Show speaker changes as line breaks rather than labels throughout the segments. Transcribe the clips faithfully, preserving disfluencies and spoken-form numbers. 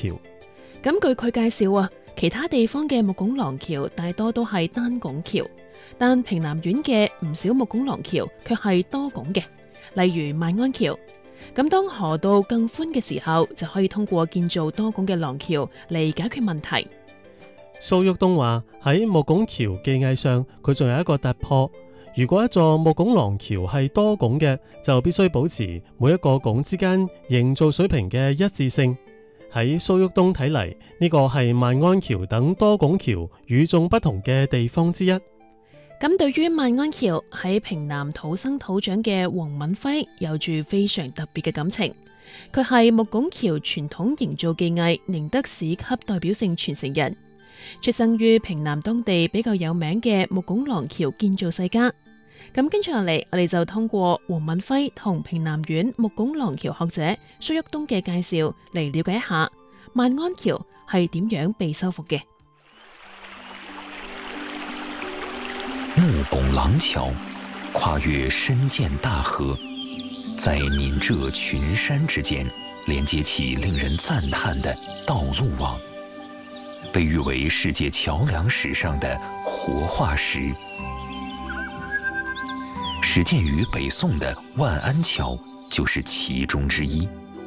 橋。
咁據佢介紹啊，其他地方嘅木拱廊橋大多都係單拱橋，但平南縣嘅唔少木拱廊橋卻係多拱嘅，例如萬安橋。咁當河道更寬嘅時候，就可以通過建造多拱嘅廊橋嚟解決問題。
蘇旭東話喺木拱橋技藝上，佢仲有一個突破。如果一座木拱廊橋係多拱嘅，就必須保持每一個拱之間營造水平嘅一致性。喺蘇旭東睇嚟，呢個係萬安橋等多拱橋與眾不同嘅地方之一。
咁對於萬安橋喺平南土生土長嘅黃敏輝有住非常特別嘅感情。佢係木拱橋傳統營造技藝寧德市級代表性傳承人，出生於平南當地比較有名嘅木拱廊橋建造世家。咁跟住落嚟，我哋就通過黃敏輝同平南縣木拱廊橋學者蘇旭東嘅介紹嚟了解一下萬安橋係點樣被修復嘅。
木拱廊橋跨越深涧大河，在岷浙群山之間連接起令人讚嘆的道路網，被譽為世界橋樑史上的活化石。始建於北宋的萬安橋就是其中之一。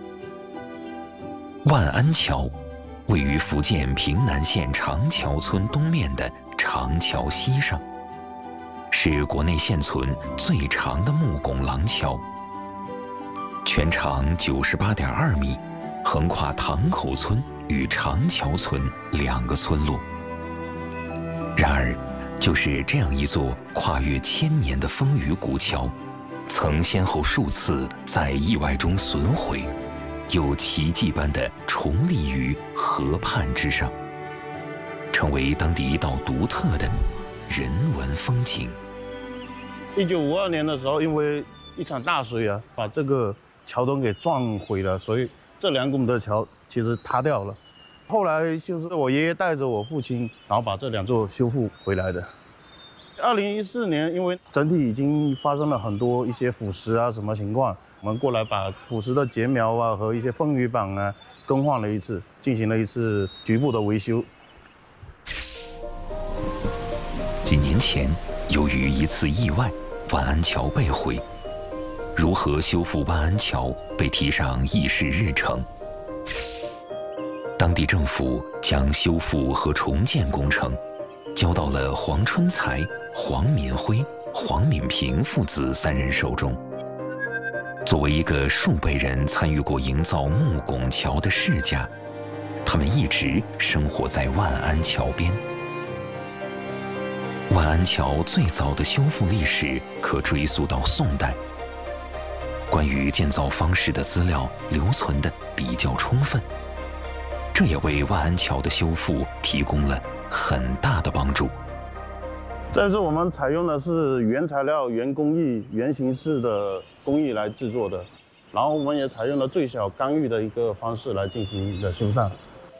萬安橋位於福建平南縣長橋村東面的長橋溪上，是國內現存最長的木拱廊橋，全長九十八點二米，橫跨塘口村與長橋村兩個村落。然而，就是這樣一座跨越千年的風雨古橋，曾先後數次在意外中損毀，又奇蹟般的重立於河畔之上，成為當地一道獨特的人文風景。
一九五二年的時候，因為一場大水啊，把這個橋墩給撞毀了，所以這兩公的橋其實塌掉了。後來就是我爺爺帶着我父親，然後把這兩座修復回來的。二零一四年，因為整體已經發生了很多一些腐蝕啊什麼情況，我們過來把腐蝕的截苗啊和一些風雨板啊更換了一次，進行了一次局部的維修。
幾年前，由於一次意外，萬安橋被毀，如何修復萬安橋被提上議事日程。當地政府將修復和重建工程交到了黃春才、黃敏輝、黃敏平父子三人手中。作為一個數輩人參與過營造木拱橋的世家，他們一直生活在萬安橋邊。萬安橋最早的修復歷史可追溯到宋代，關於建造方式的資料留存得比較充分。這也為萬安橋的修復提供了很大的幫助。
這次我們採用的是原材料、原工藝、原形式的工藝來製作的，然後我們也採用了最小干預的一個方式來進行的修繕。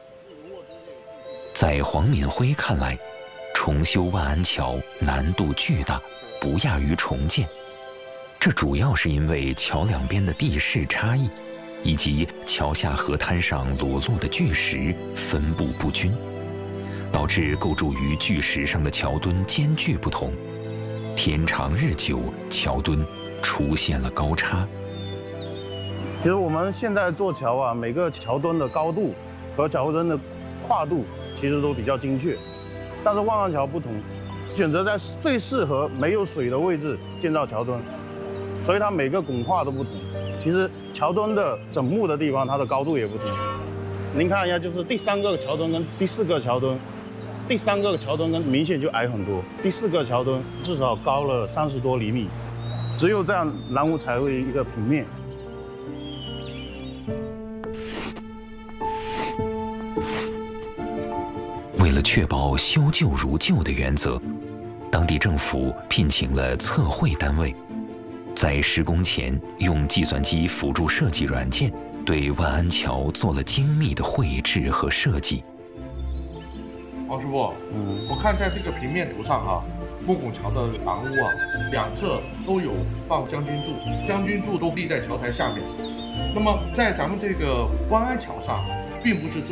在黃敏輝看來，重修萬安橋難度巨大，不亞於重建。這主要是因為橋兩邊的地勢差異，以及橋下河灘上裸露的巨石分布不均，導致構築於巨石上的橋墩間距不同，天長日久，橋墩出現了高差。
其實我們現在做橋啊，每個橋墩的高度和橋墩的跨度其實都比較精確，但是萬安橋不同，選擇在最適合沒有水的位置建造橋墩，所以它每個拱跨都不同。其實橋墩的枕木的地方，它的高度也不同。您看一下，就是第三個橋墩跟第四個橋墩，第三個橋墩跟明顯就矮很多，第四個橋墩至少高了三十多厘米。只有這樣，南屋才會一個平面。
為了確保修舊如舊的原則，當地政府聘請了測繪單位，在施工前用計算機輔助設計軟件，對萬安橋做了精密的繪製和設計。
黃師傅，嗯，我看在這個平面圖上啊，木拱橋的廊屋啊，兩側都有放將軍柱，將軍柱都立在橋台下面。那麼在咱們這個萬安橋上，並不是。